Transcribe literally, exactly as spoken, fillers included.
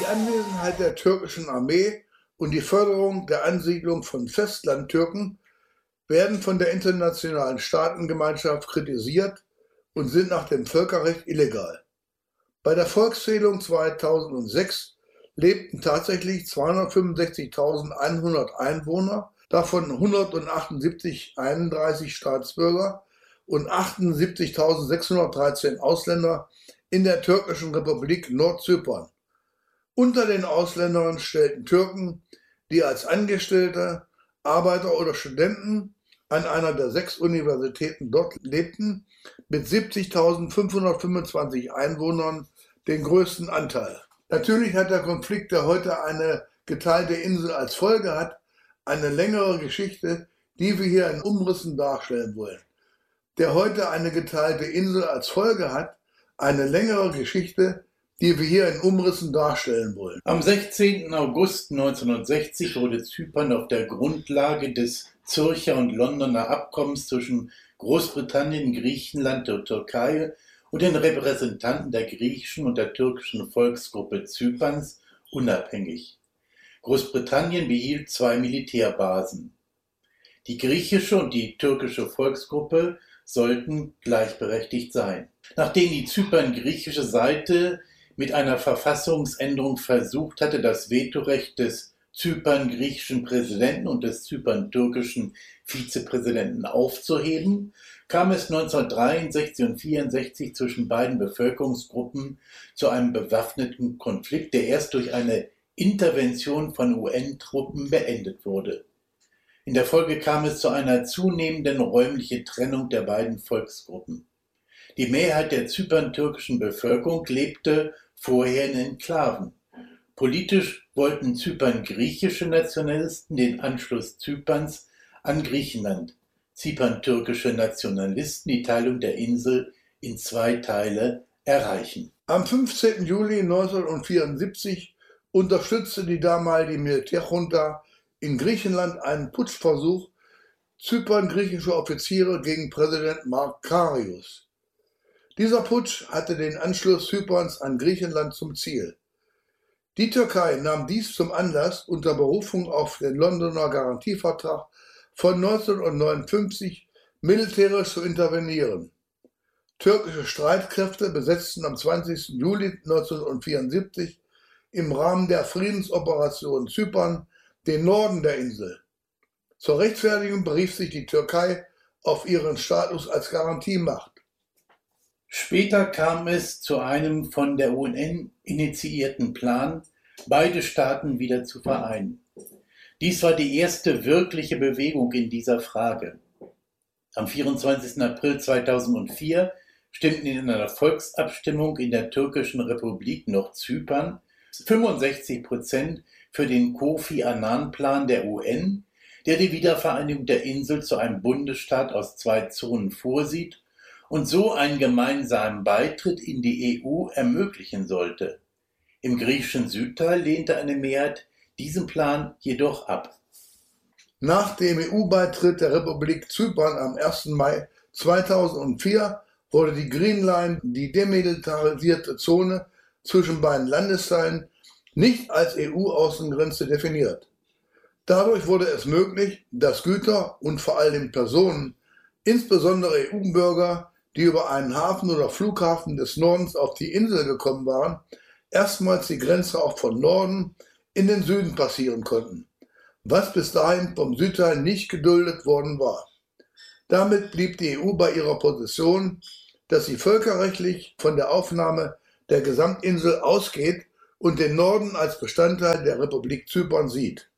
Die Anwesenheit der türkischen Armee und die Förderung der Ansiedlung von Festlandtürken werden von der internationalen Staatengemeinschaft kritisiert und sind nach dem Völkerrecht illegal. Bei der Volkszählung zweitausendsechs lebten tatsächlich zweihundertfünfundsechzigtausendeinhundert Einwohner, davon hundertachtundsiebzig einunddreißig Staatsbürger und achtundsiebzigtausendsechshundertdreizehn Ausländer in der türkischen Republik Nordzypern. Unter den Ausländern stellten Türken, die als Angestellte, Arbeiter oder Studenten an einer der sechs Universitäten dort lebten, mit siebzigtausendfünfhundertfünfundzwanzig Einwohnern den größten Anteil. Natürlich hat der Konflikt, der heute eine geteilte Insel als Folge hat, eine längere Geschichte, die wir hier in Umrissen darstellen wollen. Der heute eine geteilte Insel als Folge hat, eine längere Geschichte, die wir hier in Umrissen darstellen wollen. Am sechzehnten August neunzehnhundertsechzig wurde Zypern auf der Grundlage des Zürcher und Londoner Abkommens zwischen Großbritannien, Griechenland, der Türkei und den Repräsentanten der griechischen und der türkischen Volksgruppe Zyperns unabhängig. Großbritannien behielt zwei Militärbasen. Die griechische und die türkische Volksgruppe sollten gleichberechtigt sein. Nachdem die zypern-griechische Seite mit einer Verfassungsänderung versucht hatte, das Vetorecht des zypern-griechischen Präsidenten und des zypern-türkischen Vizepräsidenten aufzuheben, kam es neunzehnhundertdreiundsechzig und vierundsechzig zwischen beiden Bevölkerungsgruppen zu einem bewaffneten Konflikt, der erst durch eine Intervention von U N-Truppen beendet wurde. In der Folge kam es zu einer zunehmenden räumlichen Trennung der beiden Volksgruppen. Die Mehrheit der zypern-türkischen Bevölkerung lebte vorher in Enklaven. Politisch wollten zypern-griechische Nationalisten den Anschluss Zyperns an Griechenland, zypern-türkische Nationalisten die Teilung der Insel in zwei Teile erreichen. Am fünfzehnten Juli neunzehnhundertvierundsiebzig unterstützte die damalige Militärjunta in Griechenland einen Putschversuch zypern-griechischer Offiziere gegen Präsident Makarios. Dieser Putsch hatte den Anschluss Zyperns an Griechenland zum Ziel. Die Türkei nahm dies zum Anlass, unter Berufung auf den Londoner Garantievertrag von neunzehnhundertneunundfünfzig militärisch zu intervenieren. Türkische Streitkräfte besetzten am zwanzigsten Juli neunzehnhundertvierundsiebzig im Rahmen der Friedensoperation Zypern den Norden der Insel. Zur Rechtfertigung berief sich die Türkei auf ihren Status als Garantiemacht. Später kam es zu einem von der U N initiierten Plan, beide Staaten wieder zu vereinen. Dies war die erste wirkliche Bewegung in dieser Frage. Am vierundzwanzigsten April zweitausendvier stimmten in einer Volksabstimmung in der türkischen Republik Nordzypern fünfundsechzig Prozent für den Kofi-Annan-Plan der U N, der die Wiedervereinigung der Insel zu einem Bundesstaat aus zwei Zonen vorsieht und so einen gemeinsamen Beitritt in die E U ermöglichen sollte. Im griechischen Südteil lehnte eine Mehrheit diesen Plan jedoch ab. Nach dem E U-Beitritt der Republik Zypern am ersten Mai zweitausendvier wurde die Green Line, die demilitarisierte Zone zwischen beiden Landesteilen, nicht als E U-Außengrenze definiert. Dadurch wurde es möglich, dass Güter und vor allem Personen, insbesondere E U-Bürger, die über einen Hafen oder Flughafen des Nordens auf die Insel gekommen waren, erstmals die Grenze auch von Norden in den Süden passieren konnten, was bis dahin vom Südteil nicht geduldet worden war. Damit blieb die E U bei ihrer Position, dass sie völkerrechtlich von der Aufnahme der Gesamtinsel ausgeht und den Norden als Bestandteil der Republik Zypern sieht.